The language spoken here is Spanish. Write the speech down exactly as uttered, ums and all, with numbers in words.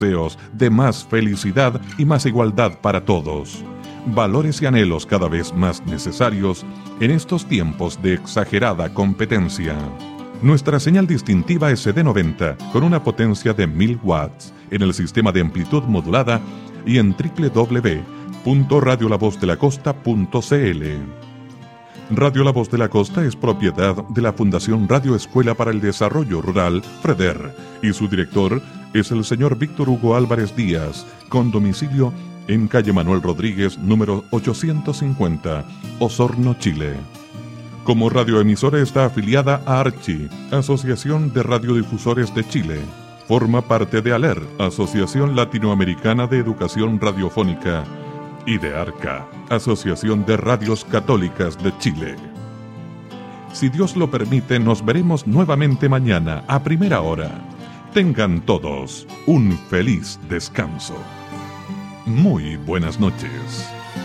deseos de más felicidad y más igualdad para todos. Valores y anhelos cada vez más necesarios en estos tiempos de exagerada competencia. Nuestra señal distintiva es C D noventa con una potencia de mil watts en el sistema de amplitud modulada y en doble u doble u doble u punto radio la voz de la costa punto c l. Radio La Voz de la Costa es propiedad de la Fundación Radio Escuela para el Desarrollo Rural, FREDER, y su director es el señor Víctor Hugo Álvarez Díaz, con domicilio en calle Manuel Rodríguez, número ochocientos cincuenta, Osorno, Chile. Como radioemisora está afiliada a ARCHI, Asociación de Radiodifusores de Chile. Forma parte de ALER, Asociación Latinoamericana de Educación Radiofónica, y de ARCA, Asociación de Radios Católicas de Chile. Si Dios lo permite, nos veremos nuevamente mañana a primera hora. Tengan todos un feliz descanso. Muy buenas noches.